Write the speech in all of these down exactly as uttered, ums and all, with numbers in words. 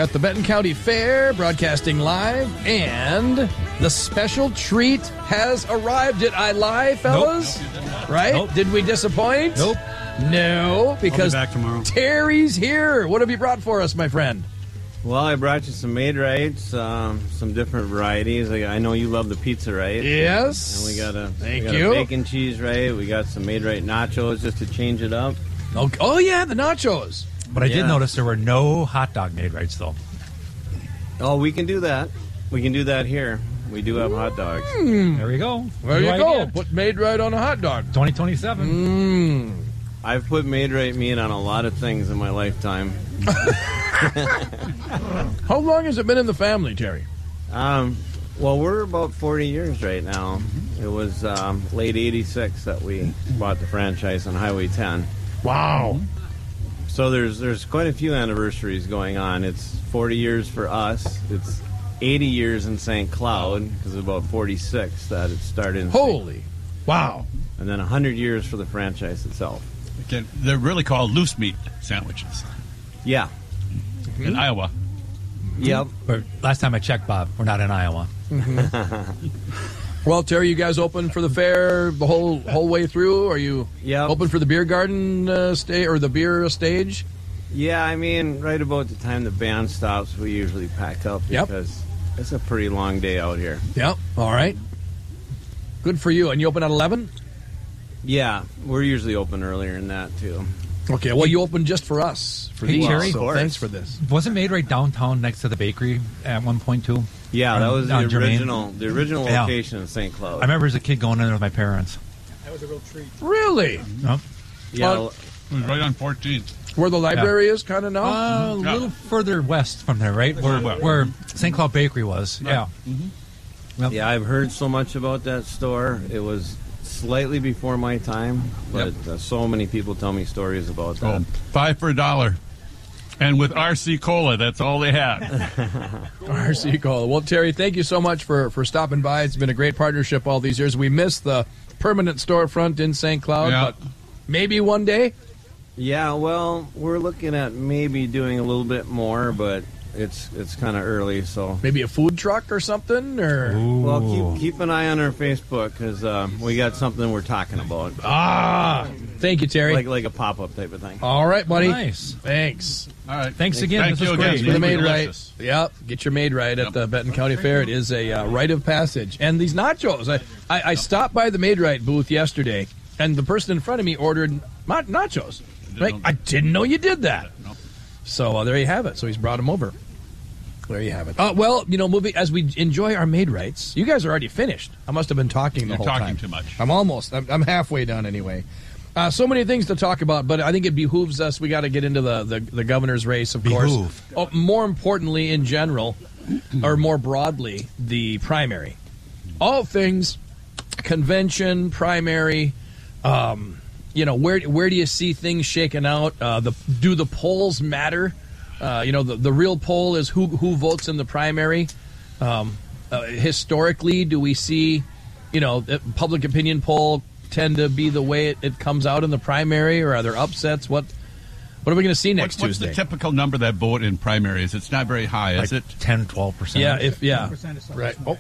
at the Benton County Fair, broadcasting live, and the special treat has arrived. Did I lie, fellas? Nope. Nope, right? Nope. Did we disappoint? Nope. No, because I'll be back tomorrow. Terry's here. What have you brought for us, my friend? Well, I brought you some Maid-Rites, um, some different varieties. I, I know you love the pizza, right? Yes. And we got a, Thank we got you. a bacon cheese, right? We got some Maid-Rite nachos just to change it up. Oh, oh yeah, the nachos. But I Yeah. did notice there were no hot dog Maid-Rites, though. Oh, we can do that. We can do that here. We do have hot dogs. Mm. There we go. There New you idea. go. Put Maid-Rite on a hot dog. twenty twenty-seven. Mm. I've put Maid-Rite meat on a lot of things in my lifetime. How long has it been in the family, Terry? Um, well, we're about forty years right now. It was um, late eighty-six that we bought the franchise on Highway ten. Wow. So there's there's quite a few anniversaries going on. It's forty years for us. It's eighty years in Saint Cloud, because it's about forty-six that it started in Saint Holy. Wow. And then one hundred years for the franchise itself. Okay, they're really called loose meat sandwiches Yeah. in Iowa. Yep. But last time I checked, Bob, we're not in Iowa. Well, Terry, you guys open for the fair the whole whole way through? Are you Yep. open for the beer garden uh, stay or the beer stage? Yeah, I mean, right about the time the band stops, we usually pack up Yep. because it's a pretty long day out here. Yep. All right. Good for you. And you open at eleven? Yeah, we're usually open earlier than that, too. Okay, well, you opened just for us. For Hey, these, Terry. so Of course. thanks for this. Wasn't Maid-Rite downtown next to the bakery at one point, too? Yeah, that was the On Germain? original, the original Yeah. location in Saint Cloud. I remember as a kid going in there with my parents. Really? No? Yeah, Well, It was right on fourteenth. Where the library is, kind of now? Uh, a Yeah. little further west from there, right? Where, West. where Saint Cloud Bakery was. Yeah. Yep. yeah, I've heard so much about that store. It was slightly before my time, but uh, so many people tell me stories about that. Oh, five for a dollar. And with R C Cola, that's all they had. R C Cola. Well, Terry, thank you so much for, for stopping by. It's been a great partnership all these years. We missed the permanent storefront in Saint Cloud, Yeah. but maybe one day. Yeah, well, we're looking at maybe doing a little bit more, but it's it's kind of early, so. Maybe a food truck or something? Or Well, keep keep an eye on our Facebook, because uh, we got something we're talking about, Ah, thank you, Terry. like like a pop up type of thing. All right, buddy. Nice. Thanks. All right. Thanks again. Thank This you was again. great. For the Really maid right. delicious. Yep, get your maid right at Yep. the Benton County Fair. It is a uh, rite of passage. And these nachos, I, I, I stopped by the maid right booth yesterday, and the person in front of me ordered ma- nachos. Like, I didn't know you did that. Nope. So uh, there you have it. So he's brought them over. There you have it. Uh, well, you know, moving as we enjoy our maid rights, you guys are already finished. I must have been talking the You're whole talking time. too much. I'm almost. I'm, I'm halfway done anyway. Uh, so many things to talk about, but I think it behooves us. We got to get into the, the, the governor's race, of Behoove. course. Oh, more importantly, in general, or more broadly, the primary. All things convention, primary. Um, you know, where where do you see things shaking out? Uh, the do the polls matter? Uh, you know, the the real poll is who who votes in the primary. Um, uh, historically, do we see, you know, the public opinion poll tend to be the way it, it comes out in the primary, or are there upsets? What what are we going to see next What's, what's Tuesday? the typical number that vote in primaries? It's not very high, is Like it? ten, twelve percent. yeah, if yeah, right. Oh,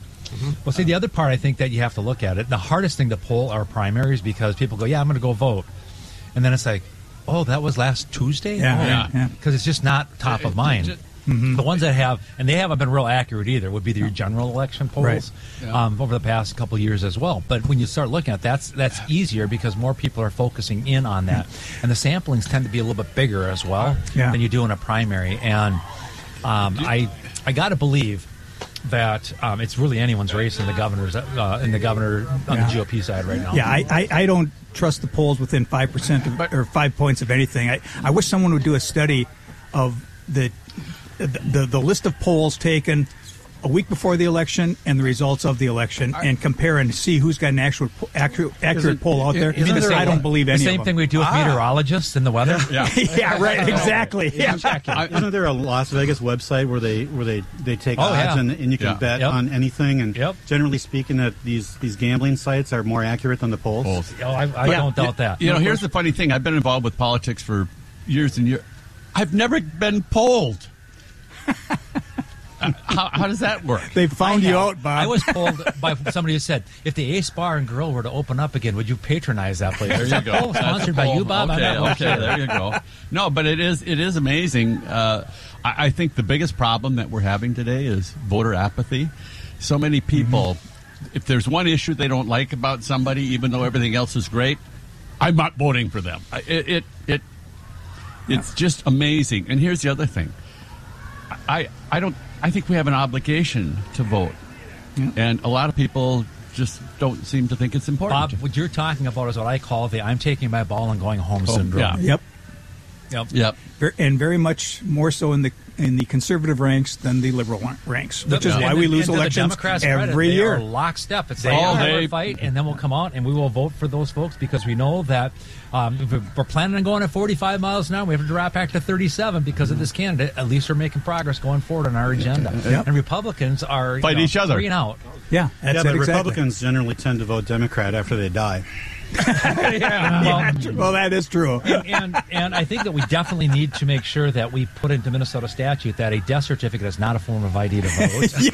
Well, see, the other part I think that you have to look at it, the hardest thing to poll are primaries because people go, yeah, I'm going to go vote. And then it's like, oh, that was last Tuesday? Yeah, oh, yeah, yeah. Because it's just not top of mind. Mm-hmm. The ones that have, and they haven't been real accurate either, would be the general election polls Right. Yeah. um, over the past couple of years as well. But when you start looking at that's that's easier because more people are focusing in on that, and the samplings tend to be a little bit bigger as well Yeah. than you do in a primary. And um, I I got to believe that um, it's really anyone's race in the governor's uh, in the governor on Yeah. the G O P side right now. Yeah, I, I, I don't trust the polls within five percent of, or five points of anything. I, I wish someone would do a study of the the, the the list of polls taken a week before the election and the results of the election, and compare and see who's got an actual po- accurate, accurate poll out there. Isn't the I same- don't believe any the same of them. thing we do with Ah. meteorologists and the weather. Yeah. yeah, right. Exactly. Yeah. Isn't there a Las Vegas website where they where they, they take Oh, odds yeah. and, and you can Yeah. bet Yep. on anything? And Yep. generally speaking, that these these gambling sites are more accurate than the polls. Polls. Oh, I, I Yeah. don't doubt that. You know, here's the funny thing. I've been involved with politics for years and years. I've never been polled. how, how does that work? They found I you have- out, Bob. I was told by somebody who said, if the Ace Bar and Grill were to open up again, would you patronize that place? There you go. Oh, sponsored by you, Bob? Okay, I'm not okay, sure. there you go. No, but it is it is amazing. Uh, I, I think the biggest problem that we're having today is voter apathy. So many people, mm-hmm. if there's one issue they don't like about somebody, even though everything else is great, I'm not voting for them. I- It it, it it's just amazing. And here's the other thing. I I don't. I think we have an obligation to vote, Yeah. and a lot of people just don't seem to think it's important. Bob, what you're talking about is what I call the I'm taking my ball and going home Oh, syndrome. yeah. Yep. Yep. Yep. Ver- and very much more so in the in the conservative ranks than the liberal wa- ranks, which is And why the- we lose and to the elections Democrats' every credit, they year. are lockstep. It's They a are. hard They- fight, and then we'll come out and we will vote for those folks because we know that um, if we're planning on going at forty-five miles an hour. We have to drop back to thirty-seven because of this candidate. At least we're making progress going forward on our agenda. Yep. And Republicans are you Fight know, each other. three and out. Yeah, that's yeah, it but exactly. Republicans generally tend to vote Democrat after they die. Yeah, well, that is true. and, and and I think that we definitely need to make sure that we put into Minnesota statute that a death certificate is not a form of I D to vote.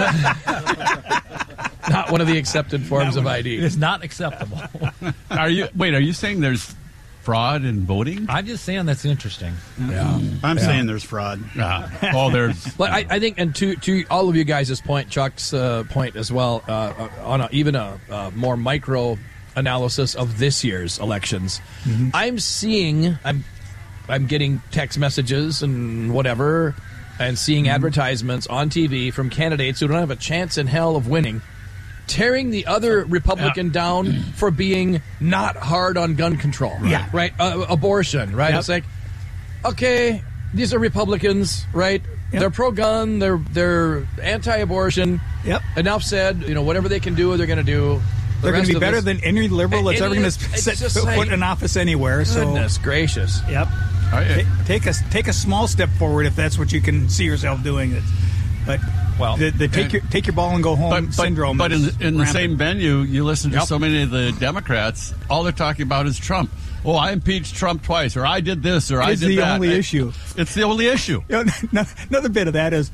Not one of the accepted forms of I It D. is not acceptable. Are you wait? Are you saying there's fraud in voting? I'm just saying that's interesting. Yeah. I'm saying there's fraud. Uh, oh, there's. But I, I think, and to to all of you guys' point, Chuck's uh, point as well, uh, on a, even a, a more micro analysis of this year's elections, I'm seeing, I'm, I'm getting text messages and whatever, and seeing advertisements on T V from candidates who don't have a chance in hell of winning, tearing the other Republican down for being not hard on gun control. Yeah. Right? Uh, abortion, right? Yep. It's like, okay, these are Republicans, right? Yep. They're pro-gun, they're they're anti-abortion. Yep. Enough said, you know, whatever they can do, they're going to do. The They're going rest to be of better us- than any liberal that's Any- ever going it's to set just foot like- in office anywhere. So, Goodness gracious. yep. I- Ta- take a take a small step forward if that's what you can see yourself doing. It, but Well, the, the take and- your take your ball and go home but, but, syndrome. but in, is the- in the rampant. same venue, you listen to Yep. so many of the Democrats. All they're talking about is Trump. Oh, I impeached Trump twice, or I did this, or I It's did the that. only I- issue. It's the only issue. You know, another bit of that is,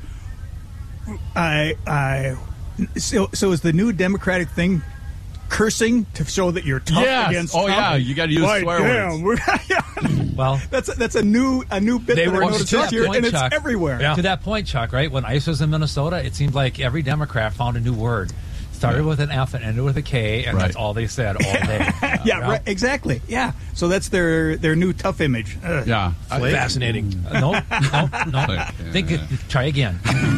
I I so so is the new Democratic thing cursing to show that you're tough Yes. against Oh, Trump? yeah, you gotta use Why, swear damn, words. we're- well, that's a, that's a new a new bit They that I were- noticed to this that year, point, and it's Chuck. everywhere. Yeah. to that point, Chuck, right? When ICE was in Minnesota, it seemed like every Democrat found a new word. Started with an F and ended with a K, and Right. that's all they said all day. Yeah, right, exactly. Yeah, so that's their their new tough image. Ugh. Yeah. Fascinating. Uh, no, no, no. Think it, try again.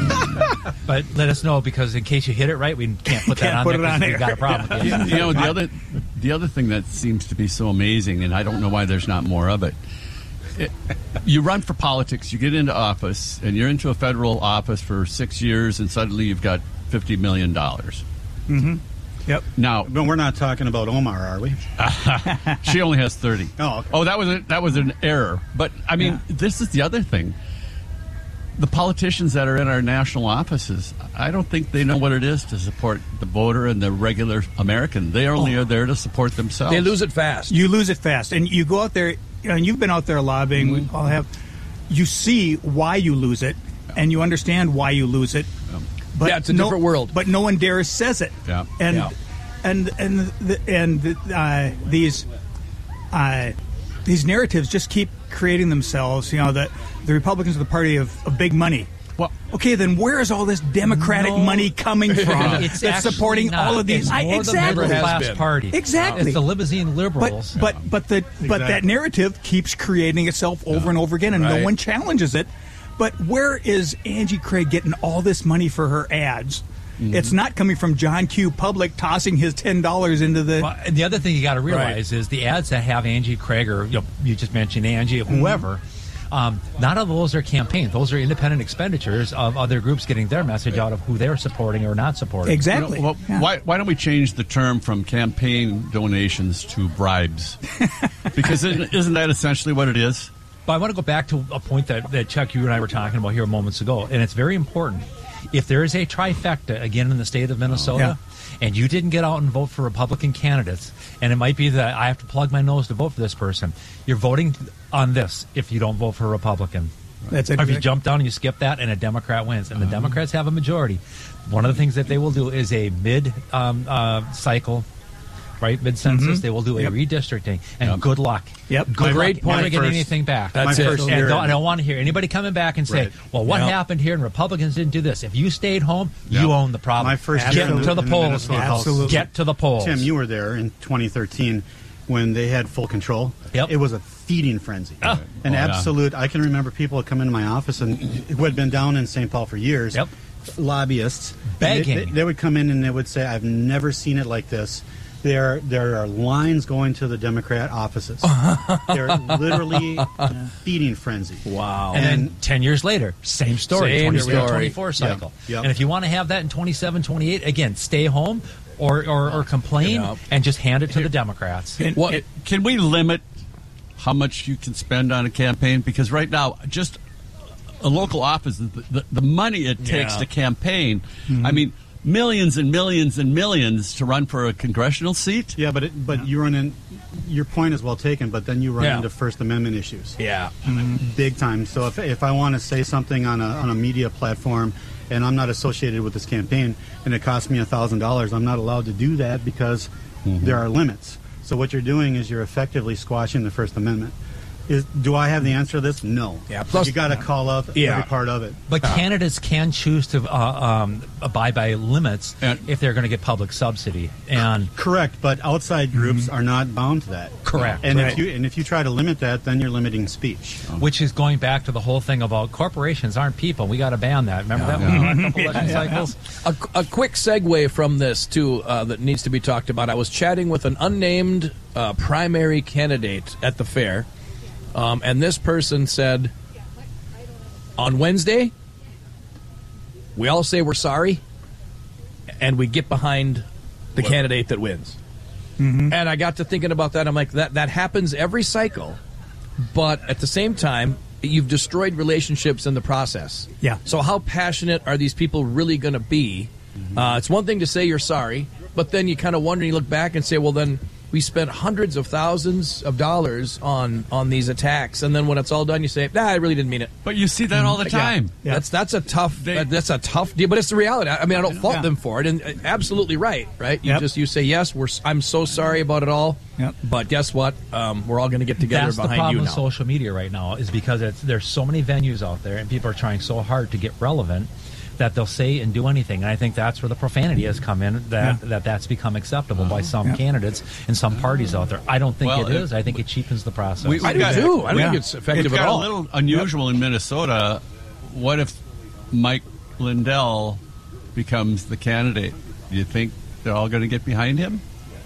But let us know because in case you hit it right, we can't put that Can't on put there it on 'cause we've there. got a problem with You, it. you know the other the other thing that seems to be so amazing, and I don't know why there's not more of it. it. You run for politics, you get into office, and you're into a federal office for six years, and suddenly you've got fifty million dollars. Yep. Now, But we're not talking about Omar, are we? she only has thirty. Oh, okay. oh, that was a, that was an error. But I mean, this is the other thing. The politicians that are in our national offices, I don't think they know what it is to support the voter and the regular American. They only are there to support themselves. They lose it fast. You lose it fast, and you go out there, you know, and you've been out there lobbying. We all have. You see why you lose it, and you understand why you lose it. But Yeah, it's a no- different world. But no one dares says it. Yeah. And Yeah. and and the, and the, uh, these uh, these narratives just keep creating themselves. You know that the Republicans are the party of, of big money. Well, Okay, then where is all this Democratic No. money coming from It's that's actually supporting not. all of these? It's I- more exactly. the middle Has class been. party. Exactly. It's the limousine But liberals. but but the but that Exactly. narrative keeps creating itself over and over again, and Right. no one challenges it. But where is Angie Craig getting all this money for her ads? It's not coming from John Q. Public tossing his ten dollars into the. Well, and the other thing you got to realize is the ads that have Angie Craig or you, know, you just mentioned Angie or whoever. Um, not all of those are campaigns. Those are independent expenditures of other groups getting their message out of who they're supporting or not supporting. Exactly. You know, well, Yeah. why, why don't we change the term from campaign donations to bribes? Because isn't, isn't that essentially what it is? But I want to go back to a point that, that Chuck, you and I were talking about here moments ago, and it's very important. If there is a trifecta again in the state of Minnesota, and you didn't get out and vote for Republican candidates, and it might be that I have to plug my nose to vote for this person, you're voting on this if you don't vote for a Republican. That's it. Or if you jump down and you skip that, and a Democrat wins, and the Democrats have a majority, one of the things that they will do is a mid um, uh, cycle, right, mid census. Mm-hmm. They will do a Yep. redistricting, and Yep. good luck. Yep. Good Great luck. point. Never get First- anything back. That's my it. first And year don't, in- I don't want to hear anybody coming back and say, Right. well, what Yep. happened here and Republicans didn't do this. If you stayed home, Yep. you own the problem. My first Get year in to the in polls. Minnesota House. House. Absolutely. Get to the polls. Tim, you were there in twenty thirteen when they had full control. Yep. It was a feeding frenzy. Ah. An Oh, yeah. absolute. I can remember people would come into my office and who had been down in Saint Paul for years. Yep. Lobbyists and Begging. They, they, they would come in and they would say, "I've never seen it like this." There, there are lines going to the Democrat offices. They're literally feeding frenzy. Wow. And, then ten years later, same story. Same twenty-three, story. twenty-four cycle. Yep. And if you want to have that in twenty-seven, twenty-eight, again, stay home or, or, or complain Yep. and just hand it to the Democrats. And- What? it- Can we limit how much you can spend on a campaign? Because right now, just a local office, the, the, the money it takes Yeah. to campaign, I mean, millions and millions and millions to run for a congressional seat. Yeah, but it, but you run in. Your point is well taken, but then you run Yeah. into First Amendment issues. Yeah. Big time. So if, if I want to say something on a on a media platform and I'm not associated with this campaign and it costs me a thousand dollars, I'm not allowed to do that because there are limits. So what you're doing is you're effectively squashing the First Amendment. Is do I have the answer to this? No. Yeah, plus- you got to call out Yeah. every part of it. But candidates can choose to uh, um, abide by limits And- if they're going to get public subsidy. And Correct, but outside groups are not bound to that. Correct. And Right. if you and if you try to limit that, then you're limiting speech. which is going back to the whole thing about corporations aren't people. We got to ban that. Remember that Yeah. one? A couple election cycles? A, a quick segue from this, too, uh, that needs to be talked about. I was chatting with an unnamed uh, primary candidate at the fair, um, and this person said, on Wednesday, we all say we're sorry, and we get behind the candidate that wins. And I got to thinking about that. I'm like, that, that happens every cycle, but at the same time, you've destroyed relationships in the process. Yeah. So how passionate are these people really going to be? Uh, it's one thing to say you're sorry, but then you kind of wonder, you look back and say, well, then we spent hundreds of thousands of dollars on, on these attacks. And then when it's all done, you say, nah, I really didn't mean it. But you see that all the time. Yeah. That's that's a tough They- uh, that's a tough deal, but it's the reality. I I mean, I don't fault Yeah. them for it, and uh, absolutely right, right? You Yep. just you say yes. We're s- I'm so sorry about it all, Yep. but guess what? Um, we're all going to get together That's the behind problem you with now. social media right now is because it's, there's so many venues out there and people are trying so hard to get relevant that they'll say and do anything. And I think that's where the profanity has come in, that Yeah. that that's become acceptable by some Yeah. candidates and some parties out there. I don't think Well, it it- is. I think it cheapens the process. We- I do got- too. I don't yeah. think it's effective It's at got all. a little unusual in Minnesota. What if Mike Lindell becomes the candidate? Do you think they're all going to get behind him?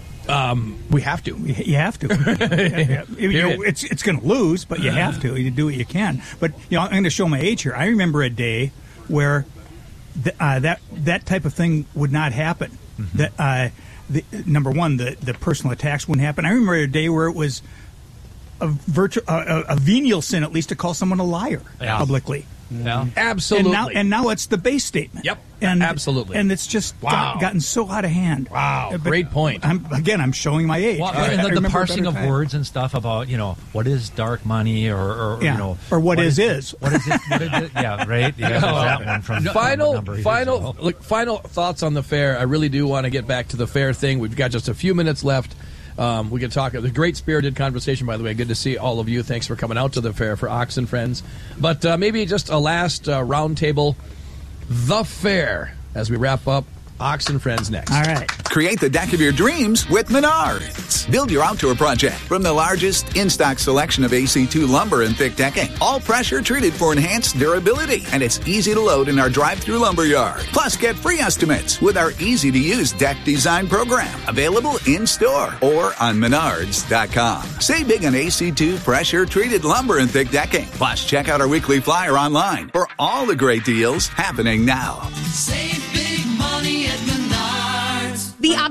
We have to. You have to. Yeah, yeah. You know, it's it's going to lose, but you have to. You do what you can. But you know, I'm going to show my age here. I remember a day where th- uh, that that type of thing would not happen. Mm-hmm. That uh, the, number one, the the personal attacks wouldn't happen. I remember a day where it was a virtu- a, a, a venial sin, at least, to call someone a liar Yeah. publicly. Yeah. Absolutely. And now, and now it's the base statement. Yep. And Absolutely. And it's just Wow. got, gotten so out of hand. Wow. But Great point. I'm, again, I'm showing my age. Well, I- and I the, the remember a parsing better of time. words and stuff about, you know, what is dark money or, or Yeah. you know. Or what is is. What is it? What is it? Yeah, right? Yeah, there's that one from from a final number of years final ago. look, final thoughts on the fair. I really do want to get back to the fair thing. We've got just a few minutes left. Um, we can talk. The great spirited conversation, by the way. Good to see all of you. Thanks for coming out to the fair for Ox and Friends. But uh, maybe just a last uh, roundtable. The fair as we wrap up. Ox and Friends next. All right. Create the deck of your dreams with Menards. Build your outdoor project from the largest in-stock selection of A C two lumber and thick decking. All pressure treated for enhanced durability. And it's easy to load in our drive-through lumber yard. Plus, get free estimates with our easy-to-use deck design program. Available in-store or on menards dot com. Save big on A C two pressure treated lumber and thick decking. Plus, check out our weekly flyer online for all the great deals happening now. Save big money at Menards. The October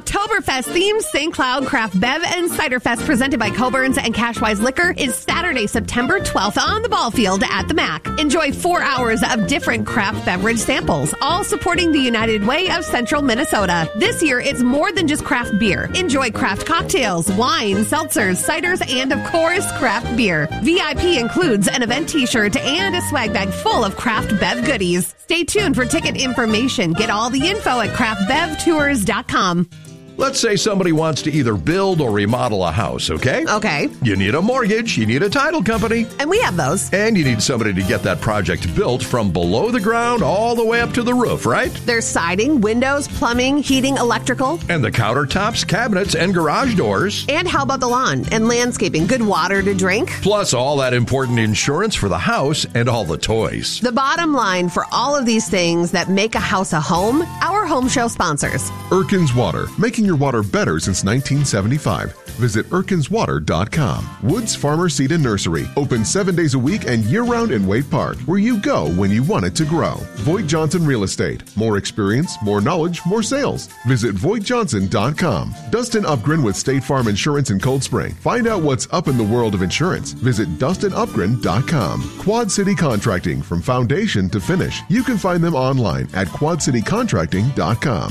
Oktoberfest-themed Saint Cloud Craft Bev and Cider Fest presented by Coburn's and Cashwise Liquor is Saturday, September twelfth on the ball field at the M A C. Enjoy four hours of different craft beverage samples, all supporting the United Way of Central Minnesota. This year, it's more than just craft beer. Enjoy craft cocktails, wine, seltzers, ciders, and of course, craft beer. V I P includes an event t-shirt and a swag bag full of craft bev goodies. Stay tuned for ticket information. Get all the info at craft bev tours dot com. Let's say somebody wants to either build or remodel a house, okay? Okay. You need a mortgage, you need a title company. And we have those. And you need somebody to get that project built from below the ground all the way up to the roof, right? There's siding, windows, plumbing, heating, electrical. And the countertops, cabinets, and garage doors. And how about the lawn and landscaping? Good water to drink. Plus all that important insurance for the house and all the toys. The bottom line for all of these things that make a house a home, our home show sponsors. Erkins Water, making your water better since nineteen seventy-five. Visit erkins water dot com. Woods Farmer Seed and Nursery, open seven days a week and year-round in Wade Park, where you go when you want it to grow. Voigt Johnson Real Estate. More experience, more knowledge, more sales. Visit voigt johnson dot com. Dustin Upgren with State Farm Insurance in Cold Spring. Find out what's up in the world of insurance. Visit dustin upgren dot com. Quad City Contracting, from foundation to finish. You can find them online at quad city contracting dot com.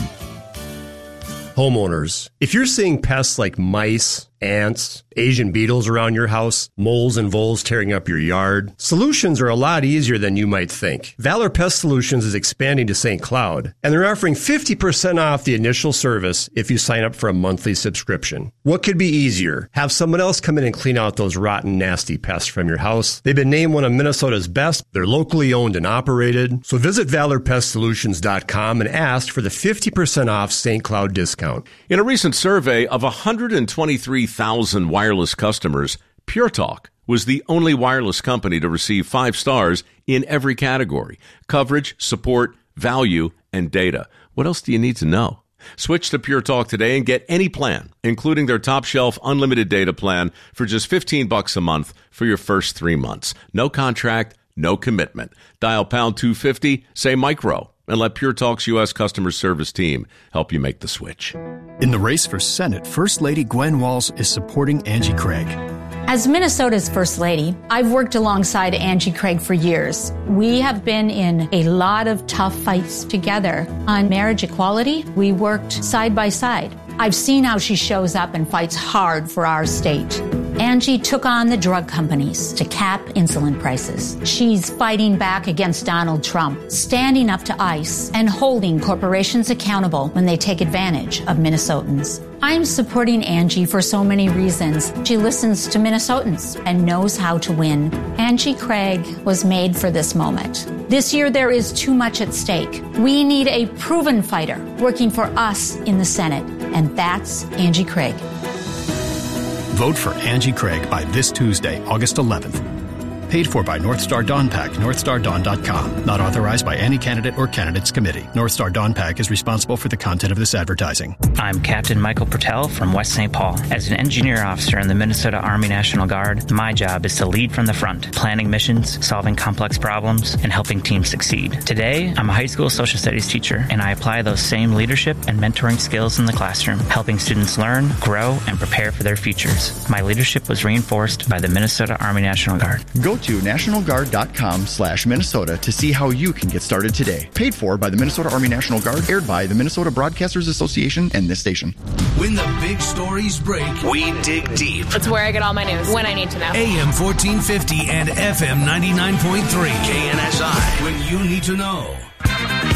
Homeowners, if you're seeing pests like mice, ants, Asian beetles around your house, moles and voles tearing up your yard, solutions are a lot easier than you might think. Valor Pest Solutions is expanding to Saint Cloud, and they're offering fifty percent off the initial service if you sign up for a monthly subscription. What could be easier? Have someone else come in and clean out those rotten, nasty pests from your house. They've been named one of Minnesota's best. They're locally owned and operated. So visit valor pest solutions dot com and ask for the fifty percent off Saint Cloud discount. In a recent survey of one hundred twenty-three thousand wireless customers, Pure Talk was the only wireless company to receive five stars in every category: coverage, support, value, and data. What else do you need to know? Switch to Pure Talk today and get any plan, including their top shelf unlimited data plan, for just fifteen bucks a month for your first three months. No contract, no commitment. Dial pound two fifty, say micro, and let Pure Talk's U S customer service team help you make the switch. In the race for Senate, First Lady Gwen Walz is supporting Angie Craig. As Minnesota's First Lady, I've worked alongside Angie Craig for years. We have been in a lot of tough fights together. On marriage equality, we worked side by side. I've seen how she shows up and fights hard for our state. Angie took on the drug companies to cap insulin prices. She's fighting back against Donald Trump, standing up to ICE, and holding corporations accountable when they take advantage of Minnesotans. I'm supporting Angie for so many reasons. She listens to Minnesotans and knows how to win. Angie Craig was made for this moment. This year, there is too much at stake. We need a proven fighter working for us in the Senate, and that's Angie Craig. Vote for Angie Craig by this Tuesday, August eleventh. Paid for by Northstar Dawn Pack, north star dawn dot com. Not authorized by any candidate or candidates committee. Northstar Dawn Pack is responsible for the content of this advertising. I'm Captain Michael Pertel from West Saint Paul. As an engineer officer in the Minnesota Army National Guard, my job is to lead from the front, planning missions, solving complex problems, and helping teams succeed. Today, I'm a high school social studies teacher, and I apply those same leadership and mentoring skills in the classroom, helping students learn, grow, and prepare for their futures. My leadership was reinforced by the Minnesota Army National Guard. Go to national guard dot com slash Minnesota to see how you can get started today. Paid for by the Minnesota Army National Guard, aired by the Minnesota Broadcasters Association and this station. When the big stories break, we dig deep. It's where I get all my news, when I need to know. A M fourteen fifty and F M ninety-nine point three K N S I, when you need to know.